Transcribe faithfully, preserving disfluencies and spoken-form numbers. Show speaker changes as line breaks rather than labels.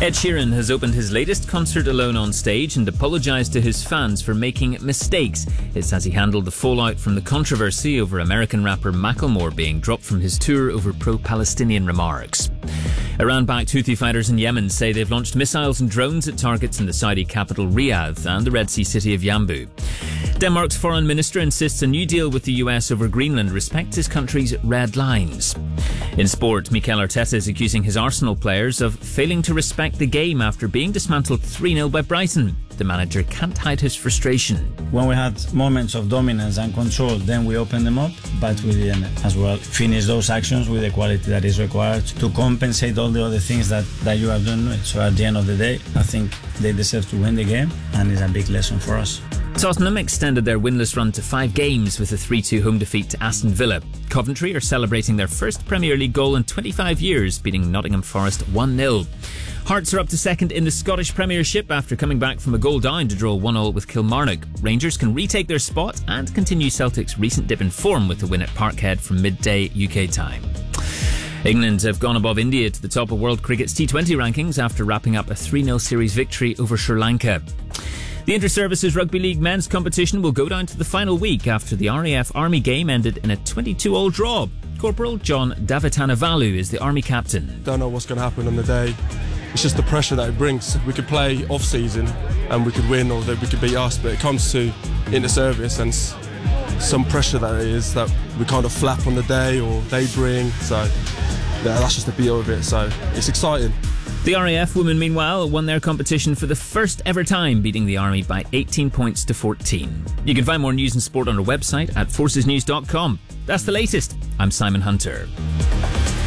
Ed Sheeran has opened his latest concert alone on stage and apologised to his fans for making mistakes. It's as he handled the fallout from the controversy over American rapper Macklemore being dropped from his tour over pro-Palestinian remarks. Iran-backed Houthi fighters in Yemen say they've launched missiles and drones at targets in the Saudi capital Riyadh and the Red Sea city of Yanbu. Denmark's foreign minister insists a new deal with the U S over Greenland respects his country's red lines. In sport, Mikel Arteta is accusing his Arsenal players of failing to respect the game after being dismantled three nil by Brighton. The manager can't hide his frustration.
When we had moments of dominance and control, then we opened them up, but we didn't as well finish those actions with the quality that is required to compensate all the other things that, that you have done. So at the end of the day, I think they deserve to win the game, and it's a big lesson for us.
Tottenham extended their winless run to five games with a three two home defeat to Aston Villa. Coventry are celebrating their first Premier League goal in twenty-five years, beating Nottingham Forest one nil. Hearts are up to second in the Scottish Premiership after coming back from a goal down to draw one all with Kilmarnock. Rangers can retake their spot and continue Celtic's recent dip in form with a win at Parkhead from midday U K time. England have gone above India to the top of World Cricket's T twenty rankings after wrapping up a three nil series victory over Sri Lanka. The Inter-Services Rugby League men's competition will go down to the final week after the R A F Army game ended in a twenty-two all draw. Corporal John Davitanavalu is the Army captain.
Don't know what's going to happen on the day. It's just the pressure that it brings. We could play off-season and we could win, or that we could beat us, but it comes to inter-service and some pressure that it is that we kind of flap on the day or they bring. So yeah, that's just the beauty of it. So it's exciting.
The R A F women, meanwhile, won their competition for the first ever time, beating the Army by eighteen points to fourteen. You can find more news and sport on our website at forces news dot com. That's the latest. I'm Simon Hunter.